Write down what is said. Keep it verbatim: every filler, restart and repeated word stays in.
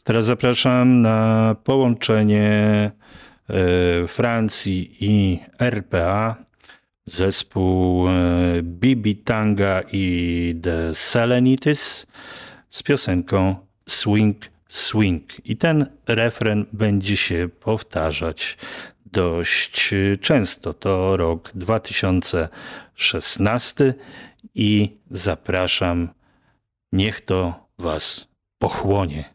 Teraz zapraszam na połączenie e, Francji i R P A. Zespół e, Bibi Tanga i The Selenitis z piosenką Swing Swing. I ten refren będzie się powtarzać dość często. To rok dwa tysiące szesnasty i zapraszam, niech to was pochłonie.